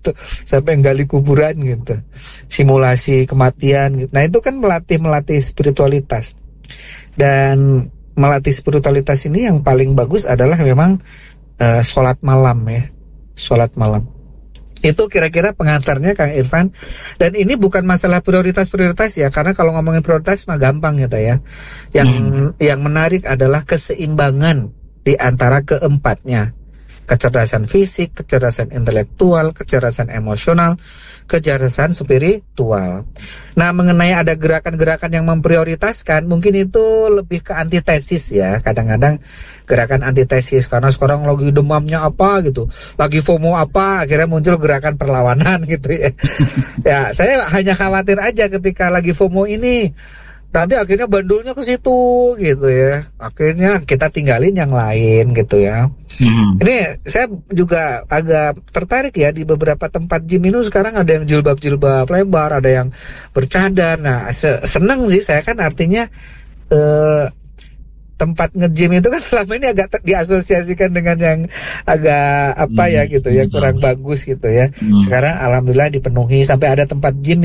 gitu, sampai gali kuburan gitu, simulasi kematian gitu. Nah itu kan melatih spiritualitas, dan melatih spiritualitas ini yang paling bagus adalah memang sholat malam ya, sholat malam. Itu kira-kira pengantarnya Kang Irfan. Dan ini bukan masalah prioritas ya, karena kalau ngomongin prioritas mah gampang gitu ya. Yang menarik adalah keseimbangan di antara keempatnya. Kecerdasan fisik, kecerdasan intelektual, kecerdasan emosional, kecerdasan spiritual. Nah, mengenai ada gerakan-gerakan yang memprioritaskan, mungkin itu lebih ke antitesis ya. Kadang-kadang gerakan antitesis, karena sekarang lagi demamnya apa gitu, lagi FOMO apa, akhirnya muncul gerakan perlawanan gitu ya. Ya, saya hanya khawatir aja ketika lagi FOMO ini, nanti akhirnya bandulnya ke situ gitu ya. Akhirnya kita tinggalin yang lain gitu ya. Ini saya juga agak tertarik ya, di beberapa tempat gym ini sekarang ada yang jilbab-jilbab lebar, ada yang bercadar. Nah, seneng sih saya, kan artinya tempat nge-gym itu kan selama ini agak diasosiasikan dengan yang agak apa ya gitu ya, kurang bagus gitu ya. Sekarang alhamdulillah dipenuhi, sampai ada tempat gym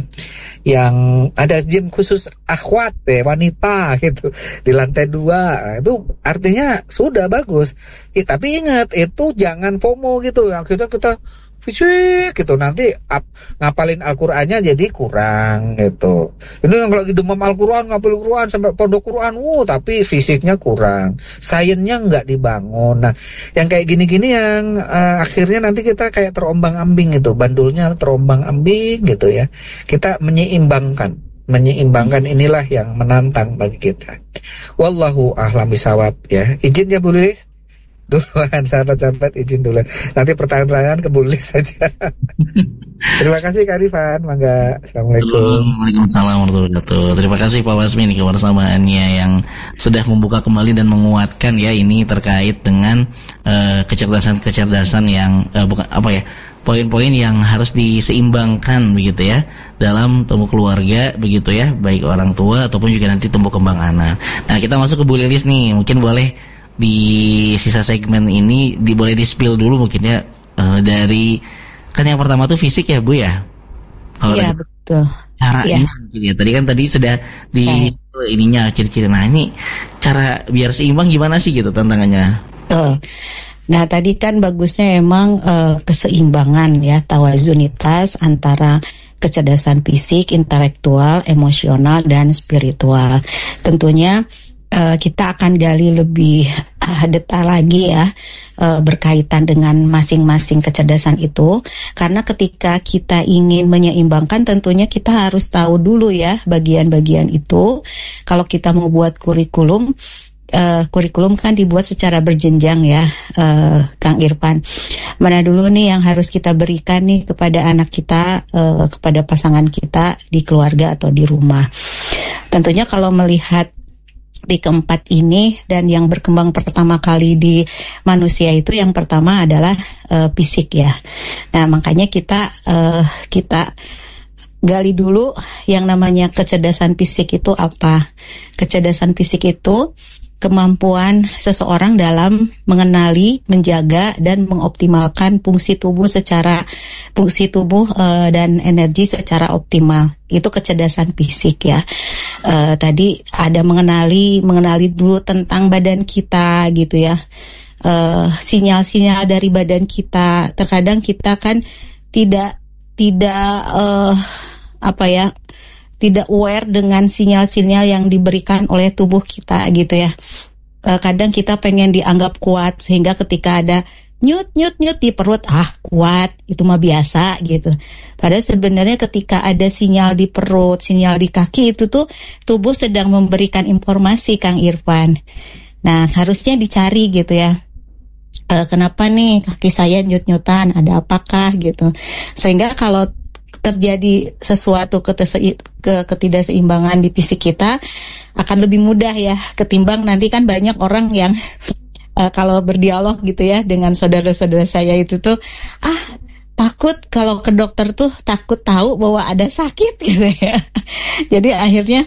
yang ada gym khusus akhwat ya, wanita gitu, di lantai 2. Itu artinya sudah bagus. Tapi ingat, itu jangan FOMO gitu. Akhirnya kita fisik gitu, nanti ngapalin Al-Qur'annya jadi kurang gitu. Ini yang lagi demam Al-Qur'an, ngapalin Qur'an sampai pondok Qur'an, tapi fisiknya kurang, sainsnya nggak dibangun. Nah, yang kayak gini-gini yang akhirnya nanti kita kayak terombang-ambing gitu, bandulnya terombang-ambing gitu ya. Kita menyeimbangkan inilah yang menantang bagi kita. Wallahu a'lam bishawab ya. Izin ya Bu Lilis duluan, sahabat-sahabat izin duluan. Nanti pertanyaan ke Bu Lilis saja. Terima kasih Kak Rifan, mangga. Assalamualaikum. Waalaikumsalam warahmatullahi wabarakatuh. Terima kasih Pak Wasmi nih kebersamaannya yang sudah membuka kembali dan menguatkan ya, ini terkait dengan kecerdasan yang bukan apa ya, poin-poin yang harus diseimbangkan begitu ya dalam tumbuh keluarga begitu ya, baik orang tua ataupun juga nanti tumbuh kembang anak. Nah, kita masuk ke Bu Lilis nih, mungkin boleh di sisa segmen ini boleh di-spill dulu mungkin ya, dari kan yang pertama tuh fisik ya Bu ya. Kalau iya betul. Caranya mungkin ya. Tadi sudah di ininya ciri-ciri. Nah, ini cara biar seimbang gimana sih gitu tantangannya? Nah, tadi kan bagusnya emang keseimbangan ya, tawazunitas antara kecerdasan fisik, intelektual, emosional dan spiritual. Tentunya kita akan gali lebih detail lagi ya, berkaitan dengan masing-masing kecerdasan itu, karena ketika kita ingin menyeimbangkan tentunya kita harus tahu dulu ya bagian-bagian itu. Kalau kita mau buat kurikulum kan dibuat secara berjenjang ya, Kang Irfan. Mana dulu nih yang harus kita berikan nih kepada anak kita, kepada pasangan kita di keluarga atau di rumah. Tentunya kalau melihat di keempat ini, dan yang berkembang pertama kali di manusia itu yang pertama adalah fisik ya. Nah, makanya kita gali dulu yang namanya kecerdasan fisik itu apa. Kecerdasan fisik itu kemampuan seseorang dalam mengenali, menjaga dan mengoptimalkan fungsi tubuh dan energi secara optimal. Itu kecerdasan fisik ya. Tadi ada mengenali dulu tentang badan kita gitu ya. Sinyal-sinyal dari badan kita. Terkadang kita kan tidak tidak aware dengan sinyal-sinyal yang diberikan oleh tubuh kita gitu ya. Kadang kita pengen dianggap kuat, sehingga ketika ada nyut di perut, kuat, itu mah biasa gitu. Padahal sebenarnya ketika ada sinyal di perut, sinyal di kaki, itu tuh tubuh sedang memberikan informasi, Kang Irfan. Nah, harusnya dicari gitu ya. Kenapa nih kaki saya nyut-nyutan, ada apakah gitu. Sehingga kalau terjadi sesuatu ketidakseimbangan di fisik kita, akan lebih mudah ya, ketimbang nanti kan banyak orang yang kalau berdialog gitu ya dengan saudara-saudara saya itu tuh takut kalau ke dokter tuh, takut tahu bahwa ada sakit gitu ya. Jadi akhirnya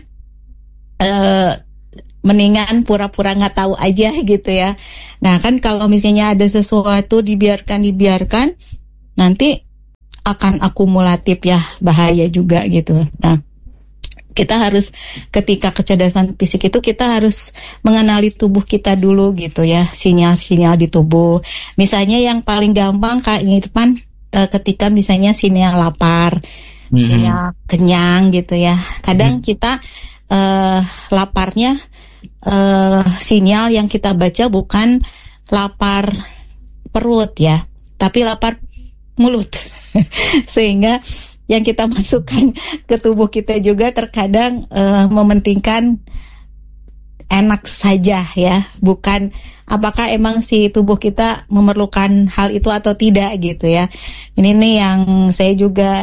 mendingan pura-pura nggak tahu aja gitu ya. Nah kan kalau misalnya ada sesuatu dibiarkan, nanti akan akumulatif ya, bahaya juga gitu. Nah, kita harus, ketika kecerdasan fisik itu kita harus mengenali tubuh kita dulu gitu ya, sinyal-sinyal di tubuh. Misalnya yang paling gampang Kak Irfan, ketika misalnya sinyal lapar, sinyal kenyang gitu ya. Kadang kita laparnya, sinyal yang kita baca bukan lapar perut ya, tapi lapar mulut. Sehingga yang kita masukkan ke tubuh kita juga terkadang mementingkan enak saja ya, bukan apakah emang si tubuh kita memerlukan hal itu atau tidak gitu ya. Ini nih yang saya juga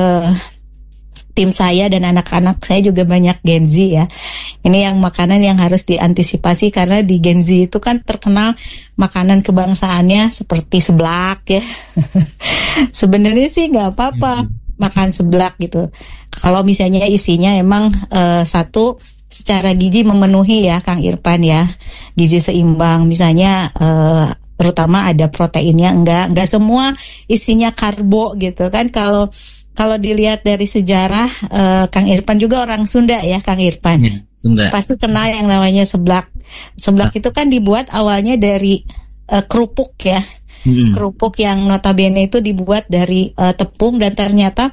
tim saya dan anak-anak saya juga banyak Gen Z ya. Ini yang makanan yang harus diantisipasi, karena di Gen Z itu kan terkenal makanan kebangsaannya seperti seblak ya. Sebenarnya sih nggak apa-apa makan seblak gitu, kalau misalnya isinya emang satu, secara gizi memenuhi ya Kang Irfan ya, gizi seimbang. Misalnya terutama ada proteinnya, enggak semua isinya karbo gitu kan. Kalau dilihat dari sejarah, Kang Irfan juga orang Sunda ya Kang Irfan. Sunda. Pasti kenal yang namanya seblak. Seblak itu kan dibuat awalnya dari kerupuk ya. Kerupuk yang notabene itu dibuat dari tepung, dan ternyata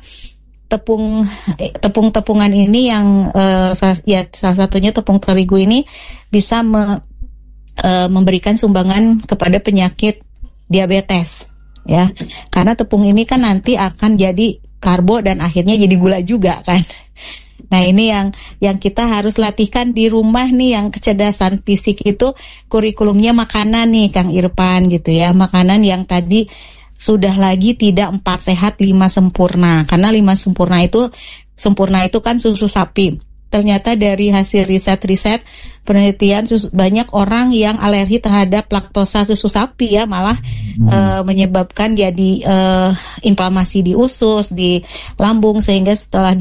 tepung-tepungan ini yang salah satunya tepung terigu ini bisa memberikan sumbangan kepada penyakit diabetes ya, karena tepung ini kan nanti akan jadi karbo dan akhirnya jadi gula juga kan. Nah, ini yang kita harus latihkan di rumah nih, yang kecerdasan fisik itu kurikulumnya makanan nih Kang Irfan gitu ya. Makanan yang tadi sudah lagi tidak 4 sehat 5 sempurna. Karena 5 sempurna itu kan susu sapi. Ternyata dari hasil riset penelitian, banyak orang yang alergi terhadap laktosa susu sapi ya, malah menyebabkan jadi inflamasi di usus, di lambung, sehingga setelah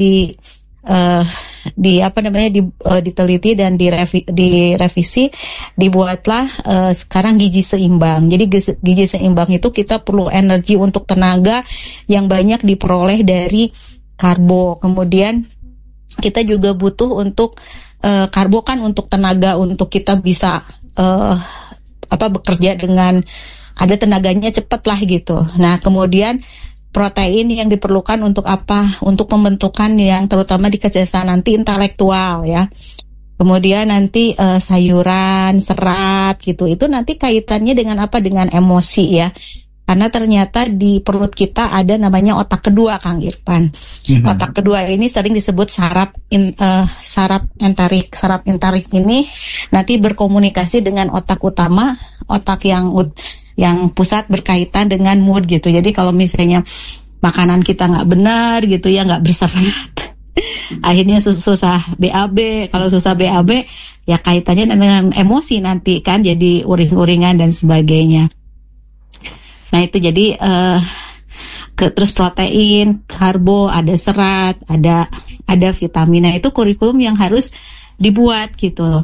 diteliti dan direvisi, dibuatlah sekarang gizi seimbang. Jadi gizi seimbang itu kita perlu energi untuk tenaga yang banyak diperoleh dari karbo. Kemudian kita juga butuh untuk karbo kan untuk tenaga, untuk kita bisa bekerja dengan ada tenaganya cepat lah gitu. Nah, kemudian protein yang diperlukan untuk apa? Untuk pembentukan yang terutama di kecerdasan nanti intelektual ya. Kemudian nanti sayuran, serat gitu. Itu nanti kaitannya dengan apa? Dengan emosi ya. Karena ternyata di perut kita ada namanya otak kedua Kang Irfan. Otak kedua ini sering disebut saraf enterik. Saraf enterik ini nanti berkomunikasi dengan otak utama, otak yang pusat berkaitan dengan mood gitu. Jadi kalau misalnya makanan kita nggak benar gitu ya, nggak berserat, akhirnya susah BAB. Kalau susah BAB ya kaitannya dengan emosi nanti kan, jadi uring-uringan dan sebagainya. Nah itu jadi terus protein, karbo, ada serat, ada vitamin. Nah itu kurikulum yang harus dibuat gitu.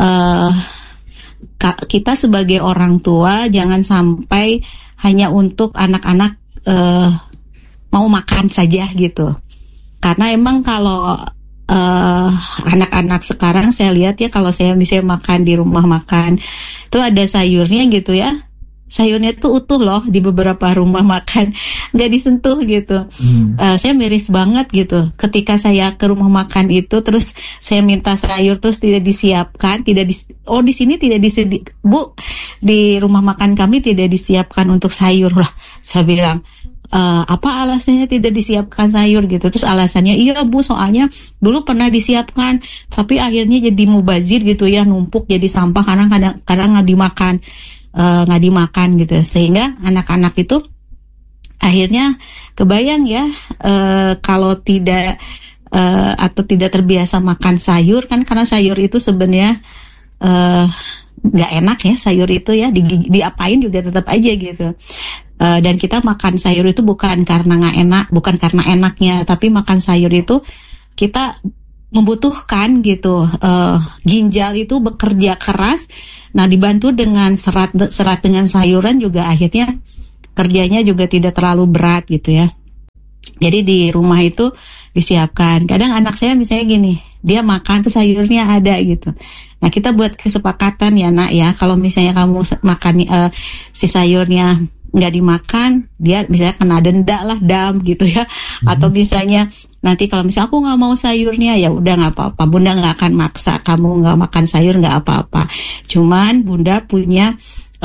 Kita sebagai orang tua jangan sampai hanya untuk anak-anak mau makan saja gitu. Karena emang kalau anak-anak sekarang saya lihat ya, kalau saya bisa makan di rumah makan itu ada sayurnya gitu ya. Sayurnya tuh utuh loh di beberapa rumah makan, nggak disentuh gitu. Saya miris banget gitu. Ketika saya ke rumah makan itu, terus saya minta sayur terus tidak disiapkan, di sini tidak disediakan, Bu, di rumah makan kami tidak disiapkan untuk sayur lah. Saya bilang, apa alasannya tidak disiapkan sayur gitu? Terus alasannya, iya Bu, soalnya dulu pernah disiapkan, tapi akhirnya jadi mubazir gitu ya, numpuk jadi sampah karena kadang nggak dimakan gitu, sehingga anak-anak itu akhirnya kebayang ya, kalau tidak terbiasa makan sayur kan, karena sayur itu sebenarnya nggak enak ya, sayur itu ya diapain juga tetap aja gitu. Dan kita makan sayur itu bukan karena nggak enak, bukan karena enaknya, tapi makan sayur itu kita membutuhkan gitu. Ginjal itu bekerja keras. Nah, dibantu dengan serat dengan sayuran juga akhirnya kerjanya juga tidak terlalu berat gitu ya. Jadi di rumah itu disiapkan. Kadang anak saya misalnya gini, dia makan tuh sayurnya ada gitu. Nah kita buat kesepakatan ya nak ya, kalau misalnya kamu makan si sayurnya nggak dimakan, dia misalnya kena denda lah, dam gitu ya. Atau misalnya nanti kalau misalnya aku nggak mau sayurnya, ya udah nggak apa-apa, bunda nggak akan maksa kamu nggak makan sayur, nggak apa-apa. Cuman bunda punya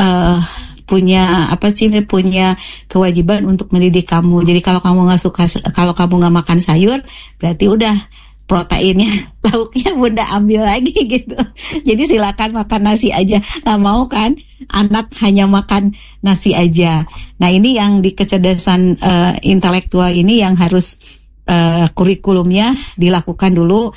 punya kewajiban untuk mendidik kamu. Jadi kalau kamu nggak suka, kalau kamu nggak makan sayur, berarti udah proteinnya, lauknya bunda ambil lagi gitu. Jadi silakan makan nasi aja. Nggak mau kan anak hanya makan nasi aja. Nah ini yang di kecerdasan intelektual ini yang harus kurikulumnya dilakukan dulu.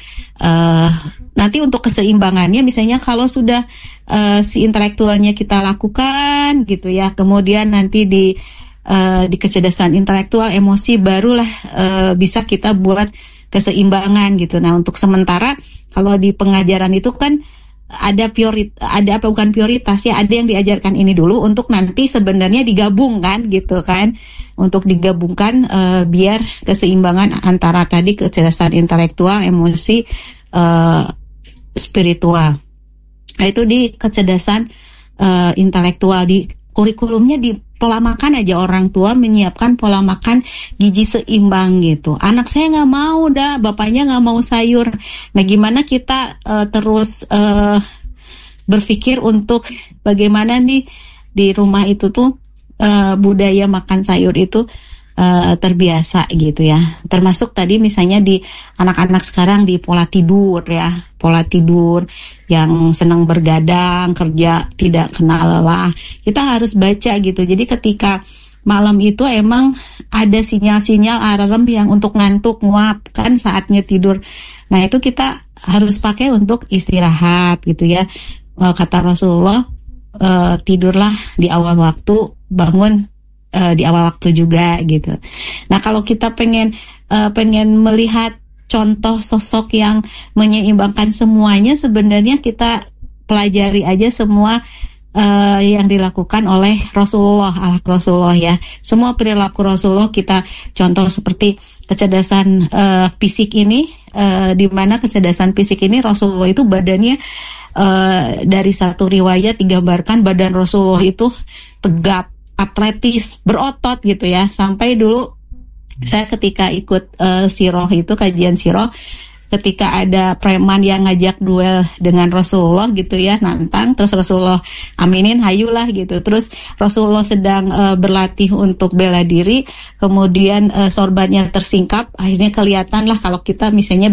Nanti untuk keseimbangannya, misalnya kalau sudah si intelektualnya kita lakukan gitu ya, kemudian nanti di kecerdasan intelektual emosi barulah bisa kita buat keseimbangan gitu. Nah untuk sementara kalau di pengajaran itu kan ada bukan prioritas ya, ada yang diajarkan ini dulu untuk nanti sebenarnya digabungkan gitu kan, untuk digabungkan biar keseimbangan antara tadi kecerdasan intelektual, emosi, spiritual. Nah itu di kecerdasan intelektual, di kurikulumnya di pola makan aja orang tua menyiapkan pola makan gizi seimbang gitu. Anak saya nggak mau dah, bapaknya nggak mau sayur. Nah gimana kita terus berpikir untuk bagaimana nih di rumah itu tuh budaya makan sayur itu terbiasa gitu ya. Termasuk tadi misalnya di anak-anak sekarang di pola tidur ya, pola tidur yang senang bergadang, kerja tidak kenal lelah. Kita harus baca gitu. Jadi ketika malam itu emang ada sinyal-sinyal alarm yang untuk ngantuk, nguap kan saatnya tidur. Nah itu kita harus pakai untuk istirahat gitu ya. Kata Rasulullah, tidurlah di awal waktu, bangun di awal waktu juga gitu. Nah kalau kita pengen melihat contoh sosok yang menyeimbangkan semuanya, sebenarnya kita pelajari aja semua yang dilakukan oleh Rasulullah, ala Rasulullah ya. Semua perilaku Rasulullah kita contoh, seperti kecerdasan fisik ini, di mana kecerdasan fisik ini Rasulullah itu badannya dari satu riwayat digambarkan badan Rasulullah itu tegap, atletis, berotot gitu ya. Sampai dulu saya ketika ikut siroh itu, kajian siroh, ketika ada preman yang ngajak duel dengan Rasulullah gitu ya, nantang, terus Rasulullah aminin, hayulah gitu. Terus Rasulullah sedang berlatih untuk bela diri, kemudian sorbannya tersingkap, akhirnya kelihatan lah kalau kita misalnya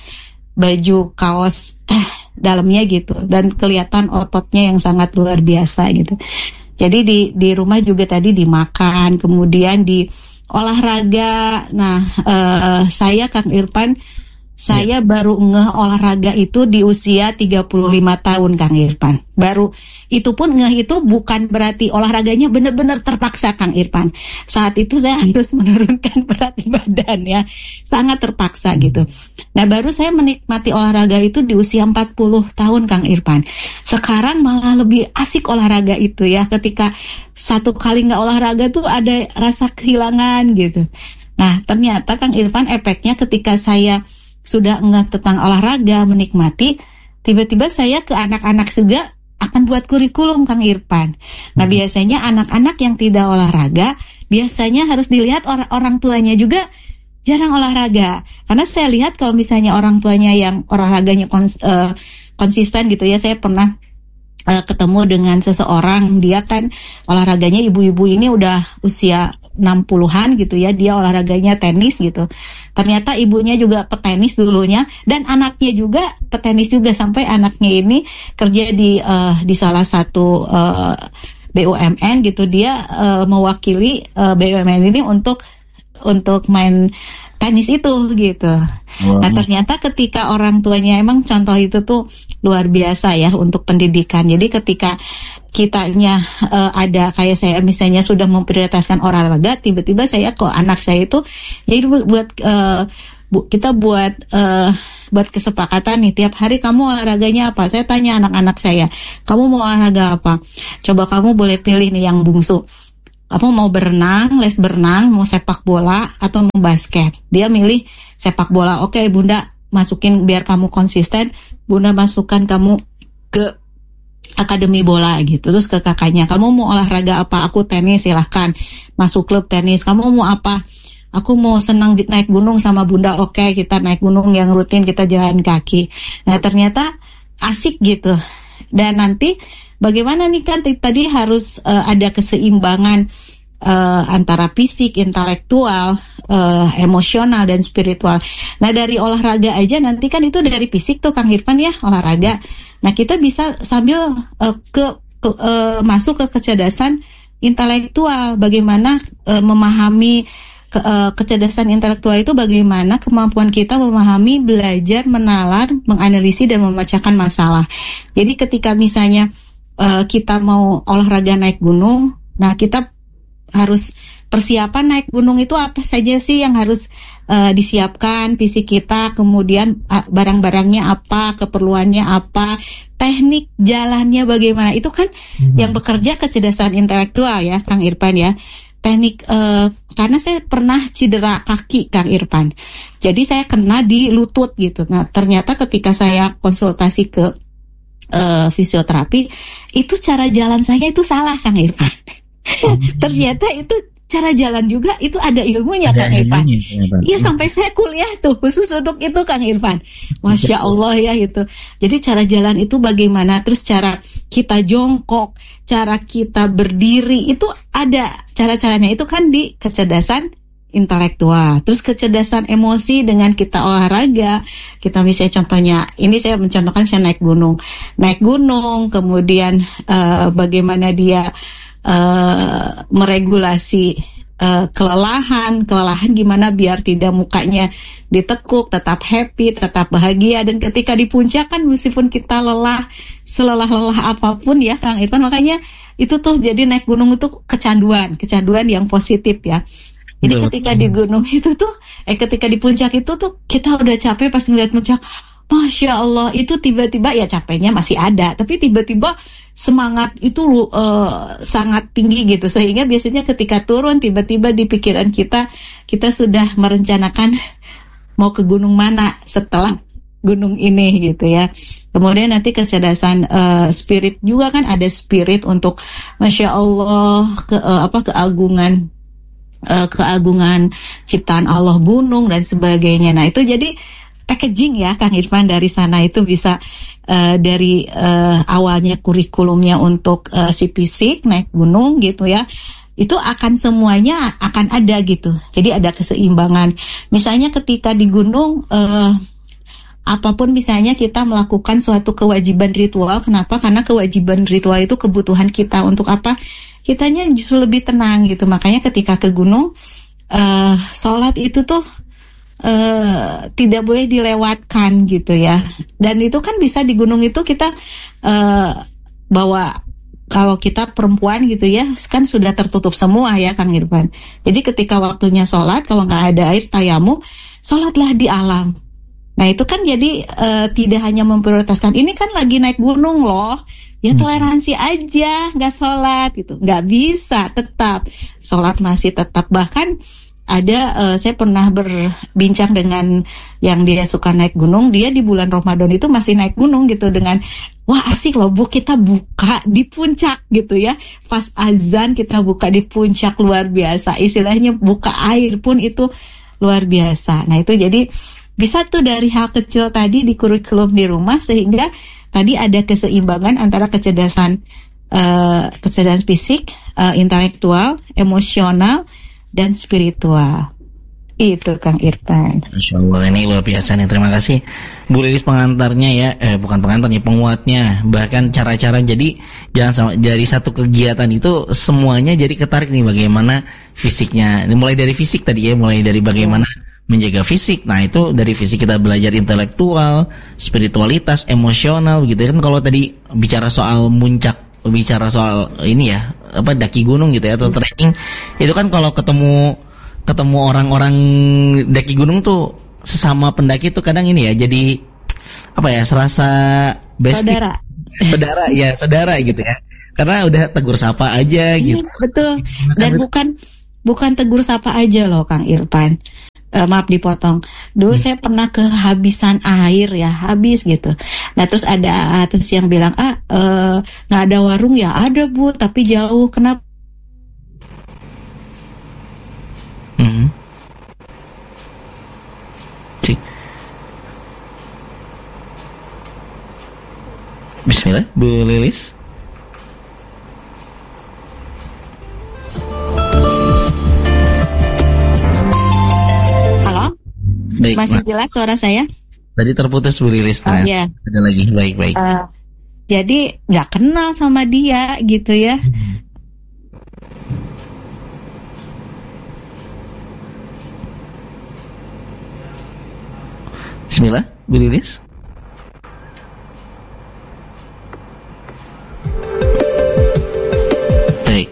baju kaos dalamnya gitu, dan kelihatan ototnya yang sangat luar biasa gitu. Jadi di rumah juga tadi dimakan, kemudian di olahraga. Nah, saya Kang Irfan, saya baru ngeh olahraga itu di usia 35 tahun Kang Irfan. Baru itu pun ngeh itu bukan berarti olahraganya benar-benar terpaksa Kang Irfan. Saat itu saya harus menurunkan berat badan ya. Sangat terpaksa gitu. Nah baru saya menikmati olahraga itu di usia 40 tahun Kang Irfan. Sekarang malah lebih asik olahraga itu ya. Ketika satu kali nggak olahraga tuh ada rasa kehilangan gitu. Nah ternyata Kang Irfan efeknya ketika saya sudah ngeh tentang olahraga, menikmati, tiba-tiba saya ke anak-anak juga akan buat kurikulum Kang Irfan. Nah biasanya anak-anak yang tidak olahraga biasanya harus dilihat orang tuanya juga jarang olahraga. Karena saya lihat kalau misalnya orang tuanya yang olahraganya konsisten gitu ya, saya pernah ketemu dengan seseorang, dia kan olahraganya, ibu-ibu ini udah usia 60-an gitu ya, dia olahraganya tenis gitu. Ternyata ibunya juga petenis dulunya, dan anaknya juga petenis juga, sampai anaknya ini kerja di salah satu BUMN gitu. Dia mewakili BUMN ini untuk main tenis itu gitu. Wow. Nah ternyata ketika orang tuanya emang contoh itu tuh luar biasa ya untuk pendidikan. Jadi ketika kitanya ada kayak saya misalnya sudah memprioritaskan olahraga, tiba-tiba saya ke anak saya itu, jadi kita buat kesepakatan nih, tiap hari kamu olahraganya apa? Saya tanya anak-anak saya, kamu mau olahraga apa? Coba kamu boleh pilih nih yang bungsu. kamu mau berenang, les berenang, mau sepak bola atau mau basket. Dia milih sepak bola. Oke, Bunda masukin biar kamu konsisten. Bunda masukkan kamu ke akademi bola gitu. Terus ke kakaknya, kamu mau olahraga apa? Aku tenis, silahkan masuk klub tenis. Kamu mau apa? Aku mau senang naik gunung sama Bunda. Oke, kita naik gunung yang rutin, kita jalan kaki. Nah, ternyata asik gitu. Dan nanti bagaimana nih kan tadi harus ada keseimbangan antara fisik, intelektual, emosional dan spiritual. Nah, dari olahraga aja nanti kan itu dari fisik tuh Kang Irfan ya, olahraga. Nah, kita bisa sambil masuk ke kecerdasan intelektual, bagaimana memahami kecerdasan intelektual itu, bagaimana kemampuan kita memahami, belajar, menalar, menganalisis dan memecahkan masalah. Jadi ketika misalnya kita mau olahraga naik gunung, nah kita harus persiapan naik gunung itu apa saja sih yang harus disiapkan fisik kita, kemudian barang-barangnya apa, keperluannya apa, teknik jalannya bagaimana, itu kan yang bekerja kecerdasan intelektual ya Kang Irfan ya. Teknik karena saya pernah cedera kaki Kang Irfan, jadi saya kena di lutut gitu. Nah ternyata ketika saya konsultasi ke fisioterapi, itu cara jalan saya itu salah Kang Irfan. Ternyata itu cara jalan juga itu ada ilmunya Kang Irfan. Iya, sampai saya kuliah tuh khusus untuk itu Kang Irfan. Masya Allah ya itu. Jadi cara jalan itu bagaimana, terus cara kita jongkok, cara kita berdiri itu ada cara-caranya, itu kan di kecerdasan intelektual. Terus kecerdasan emosi dengan kita olahraga, kita misalnya contohnya, ini saya mencontohkan saya naik gunung, kemudian bagaimana dia meregulasi kelelahan gimana biar tidak mukanya ditekuk, tetap happy, tetap bahagia. Dan ketika di puncak kan meskipun kita lelah, selelah-lelah apapun ya Kang Irfan, makanya itu tuh jadi naik gunung itu kecanduan yang positif ya. Jadi ketika di gunung itu tuh ketika di puncak itu tuh kita udah capek, pas ngeliat puncak, Masya Allah, itu tiba-tiba ya capeknya masih ada, tapi tiba-tiba semangat itu sangat tinggi gitu, sehingga biasanya ketika turun tiba-tiba di pikiran kita sudah merencanakan mau ke gunung mana setelah gunung ini gitu ya. Kemudian nanti kecerdasan spirit juga kan, ada spirit untuk Masya Allah keagungan ciptaan Allah, gunung dan sebagainya. Nah itu jadi packaging ya Kang Irfan, dari sana itu bisa dari awalnya kurikulumnya untuk si fisik naik gunung gitu ya, itu akan semuanya akan ada gitu. Jadi ada keseimbangan. Misalnya ketika di gunung apapun misalnya kita melakukan suatu kewajiban ritual, kenapa? Karena kewajiban ritual itu kebutuhan kita untuk apa? Kitanya justru lebih tenang gitu. Makanya ketika ke gunung sholat itu tuh tidak boleh dilewatkan gitu ya. Dan itu kan bisa di gunung itu kita bawa, kalau kita perempuan gitu ya kan sudah tertutup semua ya Kang Irfan. Jadi ketika waktunya sholat, kalau nggak ada air tayamum, sholatlah di alam. Nah itu kan jadi tidak hanya memprioritaskan ini kan lagi naik gunung loh, ya toleransi aja nggak sholat gitu, nggak bisa, tetap sholat masih tetap. Bahkan ada saya pernah berbincang dengan yang dia suka naik gunung, dia di bulan Ramadan itu masih naik gunung gitu, dengan wah asik loh Bu, kita buka di puncak gitu ya, pas azan kita buka di puncak, luar biasa, istilahnya buka air pun itu luar biasa. Nah itu jadi bisa tuh dari hal kecil tadi di kurikulum di rumah, sehingga tadi ada keseimbangan antara kecerdasan fisik, intelektual, emosional dan spiritual. Itu Kang Irfan. Masya Allah, ini luar biasa nih. Terima kasih Bu Lilis pengantarnya ya, bukan pengantarnya, penguatnya. Bahkan cara-cara, jadi jangan sama dari satu kegiatan itu semuanya jadi ketarik nih bagaimana fisiknya. Mulai dari fisik tadi ya, mulai dari bagaimana menjaga fisik. Nah itu dari fisik kita belajar intelektual, spiritualitas, emosional begitu kan. Kalau tadi bicara soal muncak, bicara soal ini ya, apa daki gunung gitu ya, atau trekking, itu kan kalau ketemu orang-orang daki gunung tuh sesama pendaki tuh kadang ini ya, jadi apa ya, serasa bestie, saudara ya, saudara gitu ya. Karena udah tegur sapa aja gitu. Betul. Dan bukan tegur sapa aja loh Kang Irfan. Maaf dipotong. Dulu saya pernah kehabisan air ya, habis gitu. Nah terus ada yang bilang, nggak ada warung ya, ada Bu, tapi jauh. Kenapa? Bismillah, Bu Lilis. Baik, masih jelas suara saya? Tadi terputus Bu Lilis. Iya. Ada lagi, baik. Jadi nggak kenal sama dia gitu ya. Bismillah, Bu Lilis. Baik.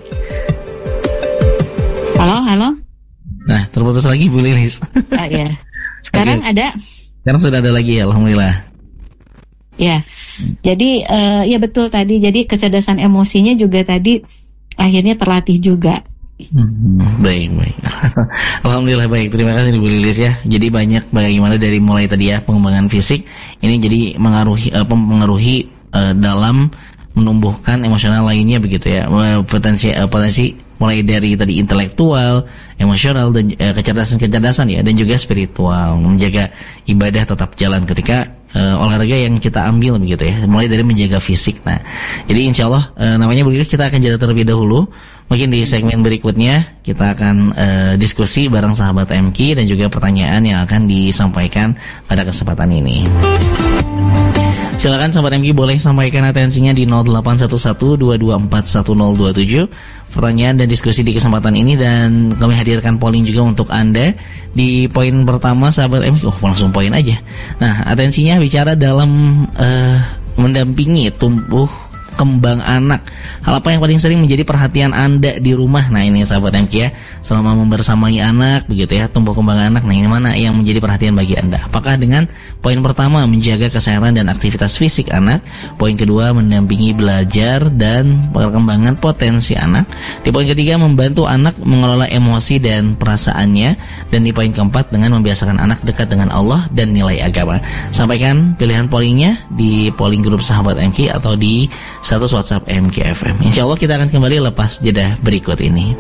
Halo. Nah, terputus lagi Bu Lilis. Ya. Sekarang ada. Sekarang sudah ada lagi, alhamdulillah. Ya, jadi ya betul tadi. Jadi kecerdasan emosinya juga tadi akhirnya terlatih juga. Baik. Alhamdulillah baik. Terima kasih Bu Lilis ya. Jadi banyak bagaimana dari mulai tadi ya pengembangan fisik ini jadi mengaruhi dalam menumbuhkan emosional lainnya begitu ya. Potensi mulai dari tadi intelektual, emosional dan kecerdasan ya, dan juga spiritual, menjaga ibadah tetap jalan ketika olahraga yang kita ambil begitu ya, mulai dari menjaga fisik. Nah, jadi insya Allah namanya Bu Lilis, kita akan jeda terlebih dahulu. Mungkin di segmen berikutnya kita akan diskusi bareng sahabat MQ dan juga pertanyaan yang akan disampaikan pada kesempatan ini. Silakan sahabat MQ boleh sampaikan atensinya di 0811-224-1027 pertanyaan dan diskusi di kesempatan ini, dan kami hadirkan polling juga untuk Anda di poin pertama sahabat MQ. Langsung poin aja. Nah, atensinya bicara dalam mendampingi tumbuh kembang anak. Hal apa yang paling sering menjadi perhatian Anda di rumah? Nah ini sahabat MQ ya, selama membersamai anak begitu ya, tumbuh kembang anak. Nah ini mana yang menjadi perhatian bagi Anda? Apakah dengan poin pertama menjaga kesehatan dan aktivitas fisik anak, poin kedua mendampingi belajar dan perkembangan potensi anak, di poin ketiga membantu anak mengelola emosi dan perasaannya, dan di poin keempat dengan membiasakan anak dekat dengan Allah dan nilai agama? Sampaikan pilihan pollingnya di polling grup sahabat MQ atau di status WhatsApp MQFM. Insya Allah kita akan kembali lepas jeda berikut ini.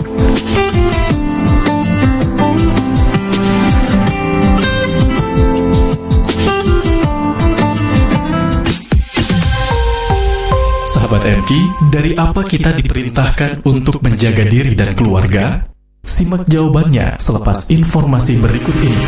Sahabat MQ, dari apa kita diperintahkan untuk menjaga diri dan keluarga? Simak jawabannya selepas informasi berikut ini.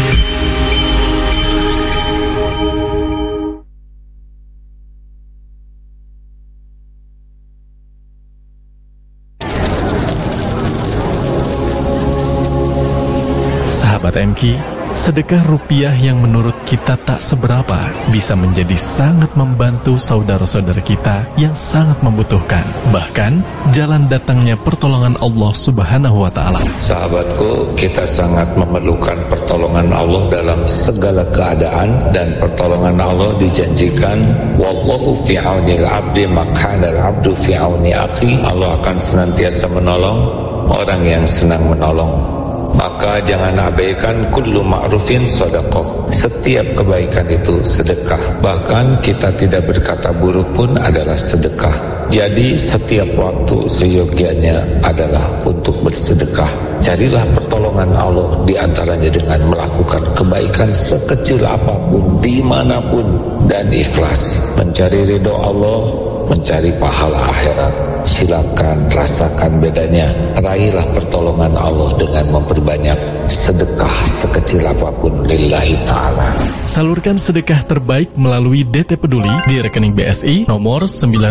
Sahabat MQ, sedekah rupiah yang menurut kita tak seberapa bisa menjadi sangat membantu saudara-saudara kita yang sangat membutuhkan. Bahkan, jalan datangnya pertolongan Allah Subhanahu wa Ta'ala. Sahabatku, kita sangat memerlukan pertolongan Allah dalam segala keadaan, dan pertolongan Allah dijanjikan, wallahu fi aunil abdi makana al-abdu fi auni akhi. Allah akan senantiasa menolong orang yang senang menolong. Maka jangan abaikan kullu ma'rufin sedekah. Setiap kebaikan itu sedekah. Bahkan kita tidak berkata buruk pun adalah sedekah. Jadi setiap waktu seyogianya adalah untuk bersedekah. Carilah pertolongan Allah di antaranya dengan melakukan kebaikan sekecil apapun, dimanapun, dan ikhlas. Mencari ridho Allah, mencari pahala akhirat. Silakan rasakan bedanya. Raihlah pertolongan Allah dengan memperbanyak sedekah sekecil apapun lillahi ta'ala. Salurkan sedekah terbaik melalui DT Peduli di rekening BSI nomor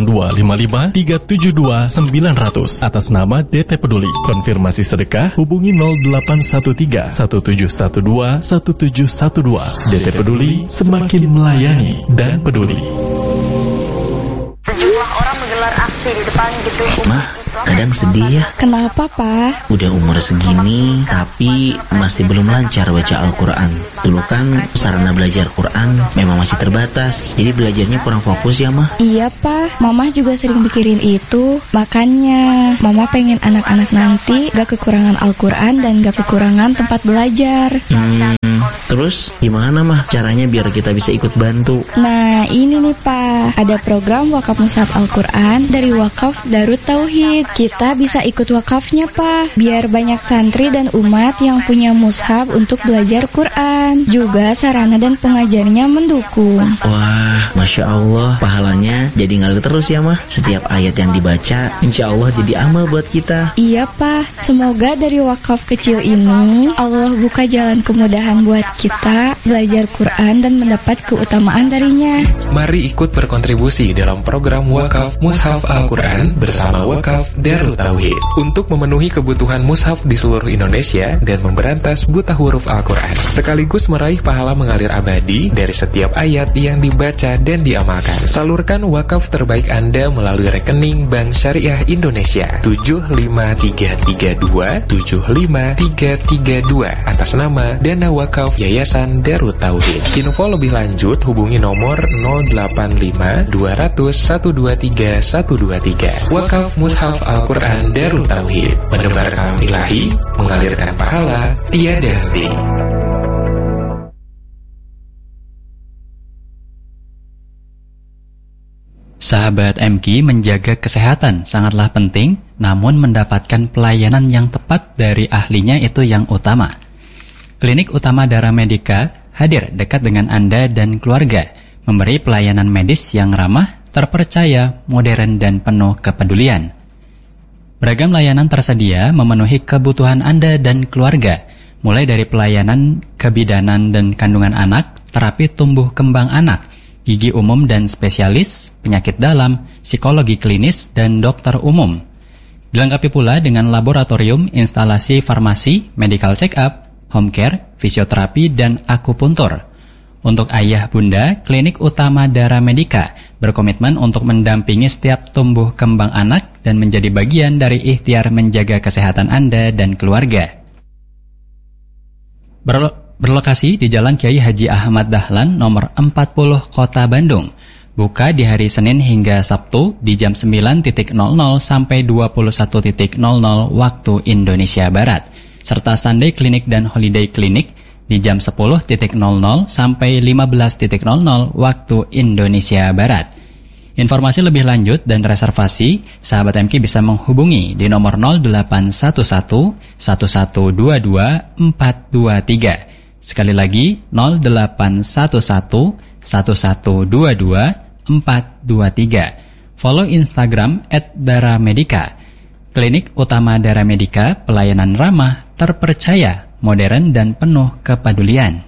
9255372900 atas nama DT Peduli. Konfirmasi sedekah hubungi 0813-1712-1712. DT Peduli, semakin melayani dan peduli. Sejumlah orang menggelar aksi Mah, kadang sedih ya. Kenapa, Pak? Udah umur segini, tapi masih belum lancar baca Al-Quran. Dulu kan sarana belajar Quran memang masih terbatas, jadi belajarnya kurang fokus ya, Mah. Iya, Pak. Mama juga sering mikirin itu. Makanya, Mama pengen anak-anak nanti gak kekurangan Al-Quran dan gak kekurangan tempat belajar. Terus gimana, Mah, caranya biar kita bisa ikut bantu? Nah, ini nih, Pak. Ada program wakaf mushaf Al-Quran dari Wakaf Darut Tauhid. Kita bisa ikut wakafnya, Pak. Biar banyak santri dan umat yang punya mushaf untuk belajar Quran. Juga sarana dan pengajarnya mendukung. Wah, Masya Allah, pahalanya jadi ngalir terus ya, Mah. Setiap ayat yang dibaca, insya Allah jadi amal buat kita. Iya, Pak. Semoga dari wakaf kecil ini, Allah buka jalan kemudahan buat kita belajar Quran dan mendapat keutamaan darinya. Mari ikut berkontribusi dalam program Wakaf Mushaf Al-Quran bersama Wakaf Darut Tauhid untuk memenuhi kebutuhan mushaf di seluruh Indonesia dan memberantas buta huruf Al-Quran, sekaligus meraih pahala mengalir abadi dari setiap ayat yang dibaca dan diamalkan. Salurkan wakaf terbaik Anda melalui rekening Bank Syariah Indonesia 75322 atas nama Dana Wakaf Yayasan Darut Tauhid. Info lebih lanjut hubungi nomor 085 200 123 123. Wakaf Mushaf Al-Quran Darut Tauhid, menebar kalam ilahi, mengalirkan pahala tiada henti. Sahabat MQ, menjaga kesehatan sangatlah penting, namun mendapatkan pelayanan yang tepat dari ahlinya itu yang utama. Klinik Utama Dara Medica hadir dekat dengan Anda dan keluarga, memberi pelayanan medis yang ramah, terpercaya, modern, dan penuh kepedulian. Beragam layanan tersedia memenuhi kebutuhan Anda dan keluarga, mulai dari pelayanan kebidanan dan kandungan anak, terapi tumbuh kembang anak, gigi umum dan spesialis, penyakit dalam, psikologi klinis, dan dokter umum. Dilengkapi pula dengan laboratorium, instalasi farmasi, medical check-up, home care, fisioterapi, dan akupuntur. Untuk ayah bunda, Klinik Utama Dara Medica berkomitmen untuk mendampingi setiap tumbuh kembang anak dan menjadi bagian dari ikhtiar menjaga kesehatan Anda dan keluarga. Berlokasi di Jalan Kiai Haji Ahmad Dahlan nomor 40 Kota Bandung. Buka di hari Senin hingga Sabtu di jam 9.00 sampai 21.00 waktu Indonesia Barat, serta Sunday Clinic dan Holiday Clinic di jam 10.00 sampai 15.00 waktu Indonesia Barat. Informasi lebih lanjut dan reservasi, sahabat MQ bisa menghubungi di nomor 0811 1122 423. Sekali lagi 0811 1122 423. Follow Instagram @daramedica. Klinik Utama Dara Medica, pelayanan ramah, terpercaya, modern, dan penuh kepedulian.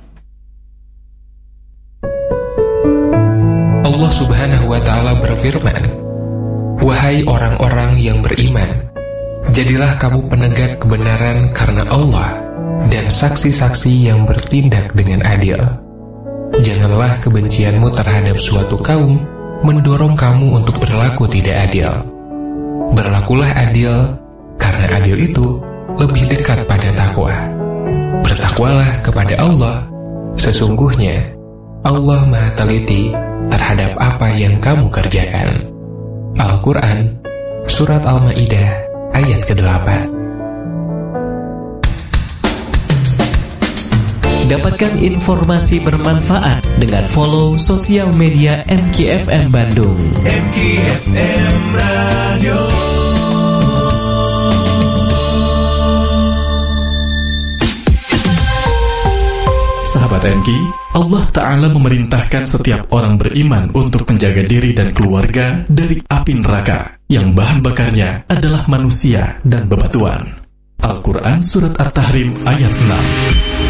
Allah Subhanahu wa Ta'ala berfirman, "Wahai orang-orang yang beriman, jadilah kamu penegak kebenaran karena Allah dan saksi-saksi yang bertindak dengan adil. Janganlah kebencianmu terhadap suatu kaum mendorong kamu untuk berlaku tidak adil. Berlakulah adil, karena adil itu lebih dekat pada takwa. Bertakwalah kepada Allah, sesungguhnya Allah Maha Teliti terhadap apa yang kamu kerjakan." Al-Quran, Surat Al-Ma'idah, ayat ke-8. Dapatkan informasi bermanfaat dengan follow sosial media MQFM Bandung. MQFM Radio. Sahabat MQ, Allah Ta'ala memerintahkan setiap orang beriman untuk menjaga diri dan keluarga dari api neraka yang bahan bakarnya adalah manusia dan bebatuan. Al-Quran Surat At-Tahrim ayat 6.